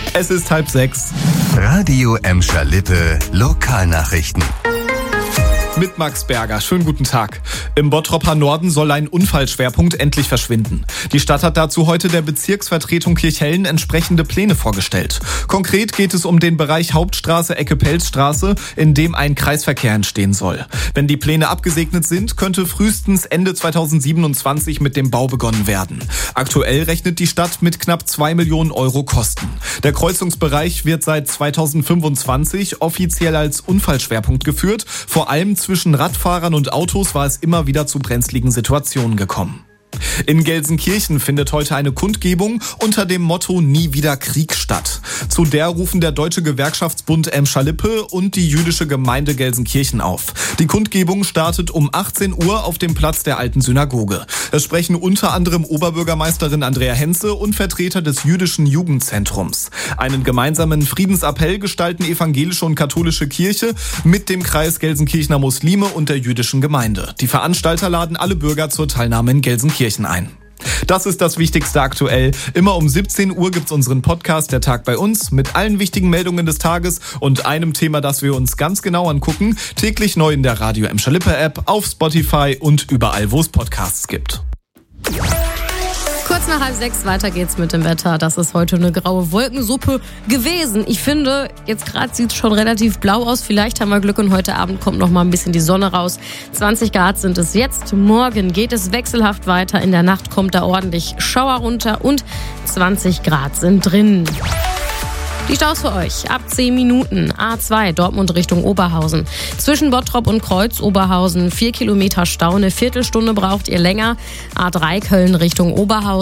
Es ist 5:30. Radio Emscher-Lippe Lokalnachrichten. Mit Max Berger. Schönen guten Tag. Im Bottroper Norden soll ein Unfallschwerpunkt endlich verschwinden. Die Stadt hat dazu heute der Bezirksvertretung Kirchhellen entsprechende Pläne vorgestellt. Konkret geht es um den Bereich Hauptstraße Ecke Pelzstraße, in dem ein Kreisverkehr entstehen soll. Wenn die Pläne abgesegnet sind, könnte frühestens Ende 2027 mit dem Bau begonnen werden. Aktuell rechnet die Stadt mit knapp 2 Millionen Euro Kosten. Der Kreuzungsbereich wird seit 2025 offiziell als Unfallschwerpunkt geführt. Vor allem zwischen Radfahrern und Autos war es immer wieder zu brenzligen Situationen gekommen. In Gelsenkirchen findet heute eine Kundgebung unter dem Motto Nie wieder Krieg statt. Zu der rufen der Deutsche Gewerkschaftsbund Emscher-Lippe und die jüdische Gemeinde Gelsenkirchen auf. Die Kundgebung startet um 18 Uhr auf dem Platz der alten Synagoge. Es sprechen unter anderem Oberbürgermeisterin Andrea Henze und Vertreter des jüdischen Jugendzentrums. Einen gemeinsamen Friedensappell gestalten evangelische und katholische Kirche mit dem Kreis Gelsenkirchener Muslime und der jüdischen Gemeinde. Die Veranstalter laden alle Bürger zur Teilnahme in Gelsenkirchen ein. Das ist das Wichtigste aktuell. Immer um 17 Uhr gibt's unseren Podcast Der Tag bei uns mit allen wichtigen Meldungen des Tages und einem Thema, das wir uns ganz genau angucken. Täglich neu in der Radio Emscher-Lippe App, auf Spotify und überall, wo es Podcasts gibt. Kurz nach 5:30 weiter geht's mit dem Wetter. Das ist heute eine graue Wolkensuppe gewesen. Ich finde, jetzt gerade sieht es schon relativ blau aus. Vielleicht haben wir Glück und heute Abend kommt noch mal ein bisschen die Sonne raus. 20 Grad sind es jetzt. Morgen geht es wechselhaft weiter. In der Nacht kommt da ordentlich Schauer runter und 20 Grad sind drin. Die Staus für euch. Ab 10 Minuten. A2 Dortmund Richtung Oberhausen. Zwischen Bottrop und Kreuz Oberhausen 4 Kilometer Stau. Eine Viertelstunde braucht ihr länger. A3 Köln Richtung Oberhausen.